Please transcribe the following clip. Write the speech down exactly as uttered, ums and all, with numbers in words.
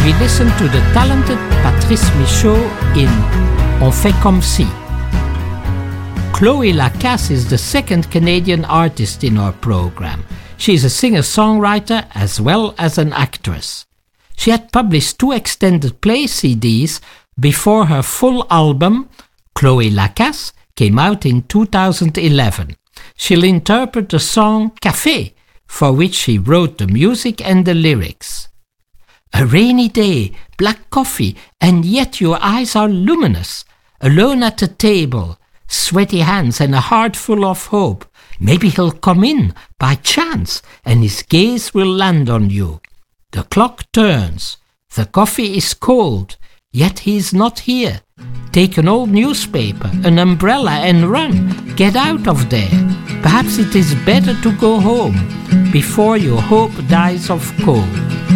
we listen to the talented Patrice Michaud in On fait comme si. Chloé Lacasse is the second Canadian artist in our program. She is a singer-songwriter as well as an actress. She had published two extended play C Ds before her full album, Chloé Lacasse, came out in two thousand eleven. She'll interpret the song Café, for which she wrote the music and the lyrics. A rainy day, black coffee, and yet your eyes are luminous. Alone at the table, sweaty hands and a heart full of hope. Maybe he'll come in by chance and his gaze will land on you. The clock turns. The coffee is cold, yet he is not here. Take an old newspaper, an umbrella and run. Get out of there. Perhaps it is better to go home before your hope dies of cold.